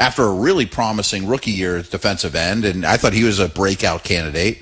after a really promising rookie year at defensive end, and I thought he was a breakout candidate.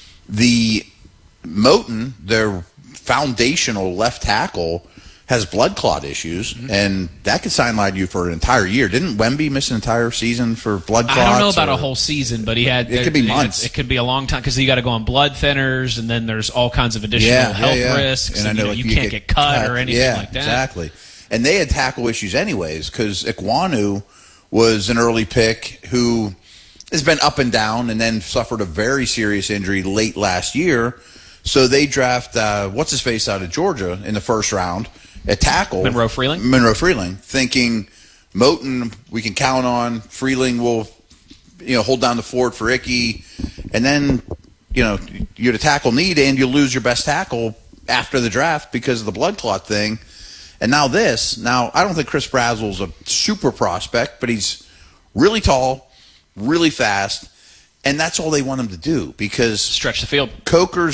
The Moton, their foundational left tackle, has blood clot issues, and that could sideline you for an entire year. Didn't Wemby miss an entire season for blood clots? I don't know about a whole season, but it could be months. It could be a long time because you got to go on blood thinners, and then there's all kinds of additional health risks, and you can't get cut or anything like that. Exactly. And they had tackle issues anyways because Ekwonu was an early pick who has been up and down and then suffered a very serious injury late last year. So they draft what's-his-face out of Georgia in the first round at tackle. Monroe Freeling, thinking Moton we can count on. Freeling will hold down the fort for Icky. And then you're at a tackle need and you lose your best tackle after the draft because of the blood clot thing. And now this. Now, I don't think Chris Brazel's a super prospect, but he's really tall, really fast, and that's all they want him to do because stretch the field. Coker's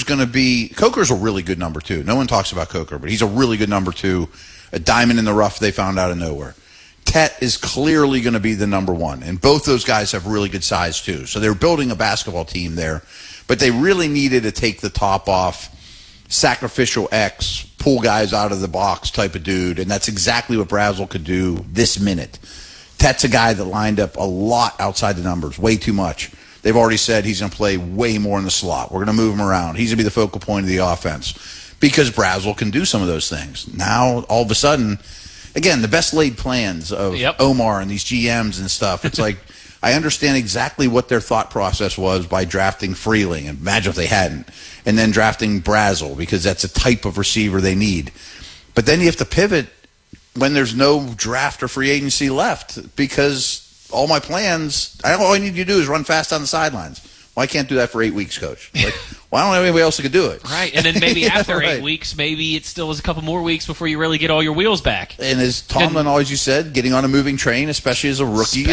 a really good number 2. No one talks about Coker, but he's a really good number 2, a diamond in the rough they found out of nowhere. Tet is clearly going to be the number 1, and both those guys have really good size too. So they're building a basketball team there, but they really needed to take the top off sacrificial X, pull guys out of the box type of dude, and that's exactly what Brazel could do this minute. Tet's a guy that lined up a lot outside the numbers, way too much. They've already said he's going to play way more in the slot. We're going to move him around. He's going to be the focal point of the offense because Brazel can do some of those things. Now, all of a sudden, again, the best laid plans of Omar and these GMs and stuff, it's like I understand exactly what their thought process was by drafting Freeling. Imagine if they hadn't. And then drafting Brazel because that's a type of receiver they need. But then you have to pivot when there's no draft or free agency left because all my plans, all I need you to do is run fast on the sidelines. Well, I can't do that for 8 weeks, Coach. Like, well, I don't have anybody else who could do it. Right, and then maybe after 8 weeks, maybe it still is a couple more weeks before you really get all your wheels back. And as Tomlin always said, getting on a moving train, especially as a rookie,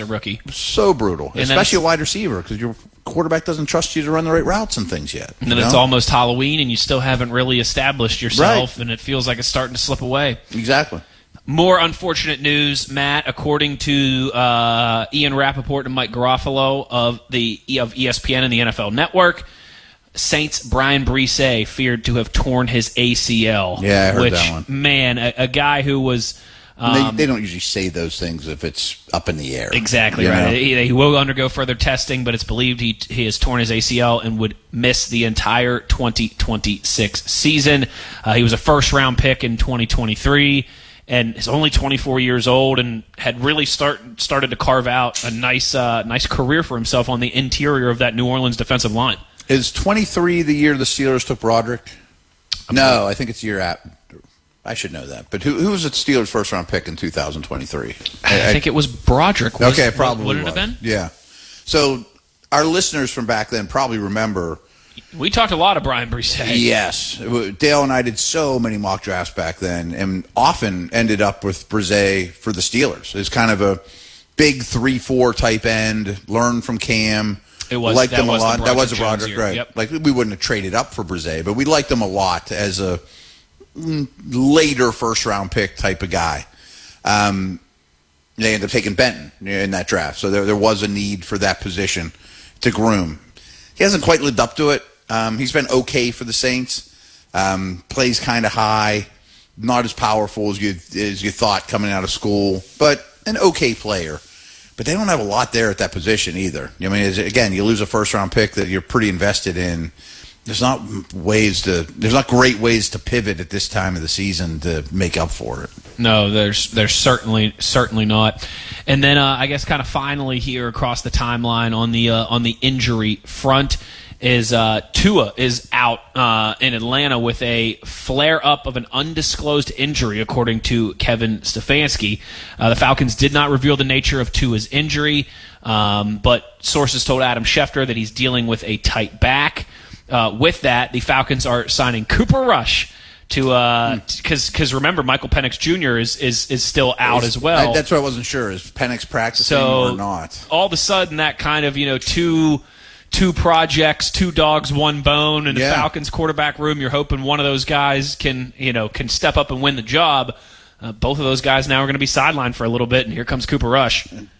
so brutal, especially a wide receiver because your quarterback doesn't trust you to run the right routes and things yet. And then it's almost Halloween, and you still haven't really established yourself, and it feels like it's starting to slip away. Exactly. More unfortunate news, Matt. According to Ian Rappaport and Mike Garofalo of ESPN and the NFL Network, Saints' Brian Brisset feared to have torn his ACL. Yeah, I heard that one. Man, a guy who was... they don't usually say those things if it's up in the air. Exactly right. He will undergo further testing, but it's believed he has torn his ACL and would miss the entire 2026 season. He was a first-round pick in 2023. And is only 24 years old and had really started to carve out a nice career for himself on the interior of that New Orleans defensive line. Is 23 the year the Steelers took Broderick? No, I think it's year after. I should know that. But who was the Steelers' first-round pick in 2023? I think it was Broderick. Okay, probably would it have been? Yeah. So our listeners from back then probably remember. We talked a lot of Brian Brisset. Yes. Dale and I did so many mock drafts back then and often ended up with Brisset for the Steelers. It's kind of a big 3-4 type end, learn from Cam. It was. Liked them a lot. That was a Broderick, Broderick, right. Yep. Like we wouldn't have traded up for Brisset, but we liked them a lot as a later first-round pick type of guy. They ended up taking Benton in that draft, so there was a need for that position to groom. He hasn't quite lived up to it. He's been okay for the Saints. Plays kind of high, not as powerful as you thought coming out of school, but an okay player. But they don't have a lot there at that position either. I mean, again, you lose a first-round pick that you're pretty invested in. There's not great ways to pivot at this time of the season to make up for it. No, there's certainly not. And then I guess kind of finally here across the timeline on the injury front is Tua is out in Atlanta with a flare-up of an undisclosed injury, according to Kevin Stefanski. The Falcons did not reveal the nature of Tua's injury, but sources told Adam Schefter that he's dealing with a tight back. With that, the Falcons are signing Cooper Rush to because remember Michael Penix Jr. is still out as well. That's what I wasn't sure. Is Penix practicing or not? All of a sudden, that kind of two projects, 2 dogs, 1 bone in the Falcons quarterback room. You're hoping one of those guys can step up and win the job. Both of those guys now are going to be sidelined for a little bit, and here comes Cooper Rush.